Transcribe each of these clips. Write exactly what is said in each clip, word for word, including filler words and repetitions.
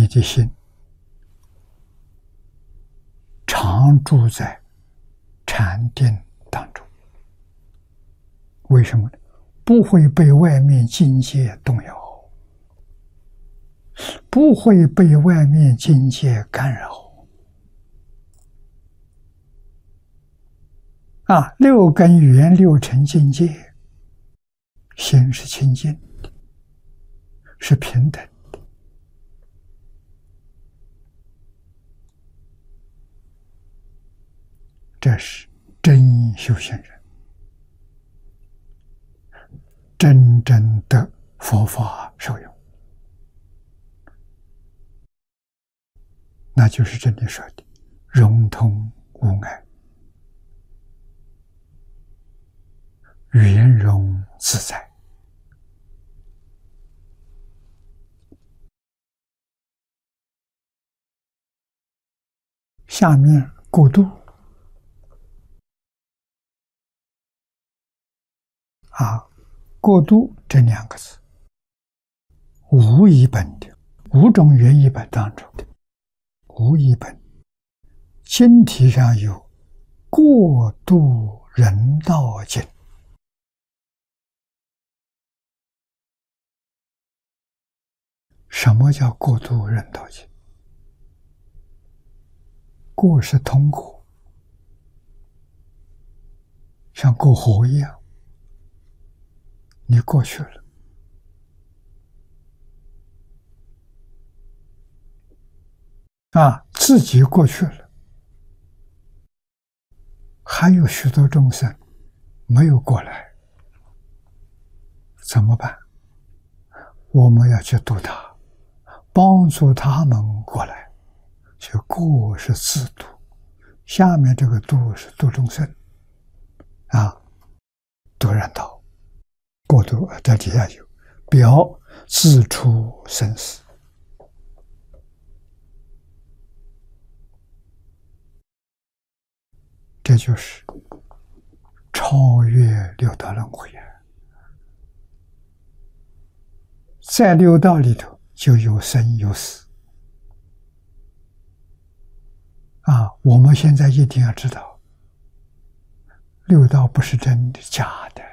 你的心常住在禅定当中。为什么呢？不会被外面境界动摇，不会被外面境界干扰。啊，六根缘六尘境界，心是清净的，是平等的。这是真修行人真正得佛法受用，那就是这里说的融通无碍，圆融自在。下面过渡啊，过渡这两个字，无一本的五种原译本当中的无一本，经题上有过渡人道经。什么叫过渡人道经？过是通过，像过河一样，你过去了。啊，自己过去了，还有许多众生没有过来，怎么办？我们要去度他，帮助他们过来。就过是自度，下面这个度是度众生，啊，度人道，过度在底下有表自出生死。这就是超越六道轮回啊！在六道里头就有生有死啊！我们现在一定要知道，六道不是真的，假的，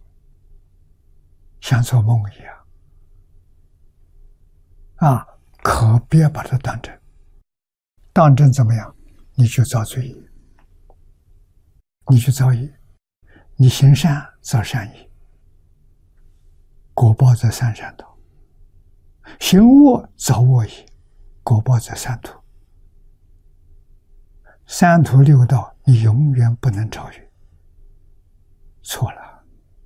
像做梦一样啊！可别把它当真，当真怎么样？你去造罪业，你去造业，你行善造善业，果报在三善道；行恶造恶业，果报在三途。三途六道你永远不能超越，错了。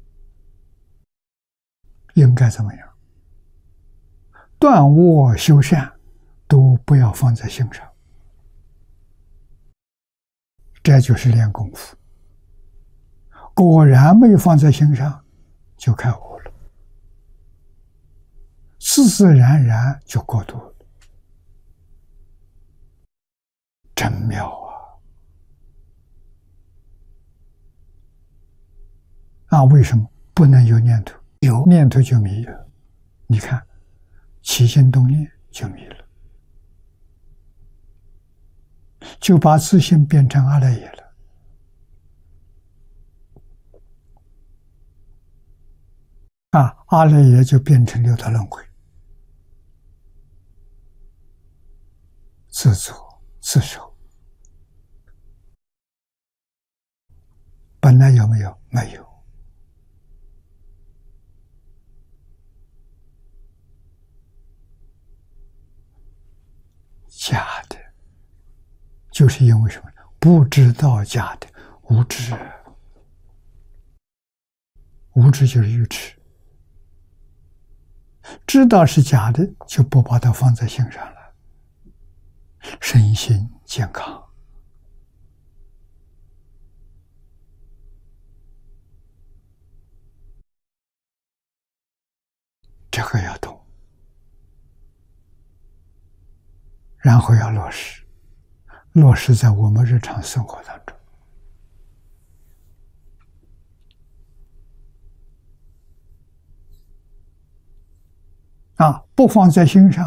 应该怎么样？断恶修善都不要放在心上，这就是练功夫。果然没有放在心上，就开悟了，自自然然就过渡了，真妙啊！啊，为什么不能有念头？有念头就迷了。你看，起心动念就迷了，就把自性变成阿赖耶了。啊，阿赖耶就变成六道轮回，自作自受。本来有没有？没有。假的，就是因为什么？不知道假的，无知。无知就是愚痴。知道是假的，就不把它放在心上了，身心健康。这个要懂，然后要落实，落实在我们日常生活当中。啊，不放在心上，